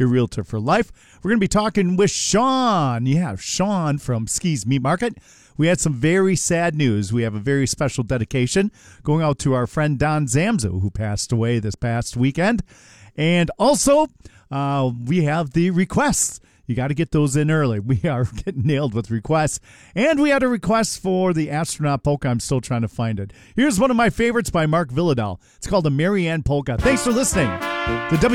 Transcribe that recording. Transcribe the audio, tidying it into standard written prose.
your realtor for life. We're going to be talking with Sean. Yeah, Sean from Skis Meat Market. We had some very sad news. We have a very special dedication going out to our friend Don Zamzo, who passed away this past weekend. And also, we have the requests. You got to get those in early. We are getting nailed with requests. And we had a request for the astronaut polka. I'm still trying to find it. Here's one of my favorites by Mark Villadal. It's called the Marianne Polka. Thanks for listening. The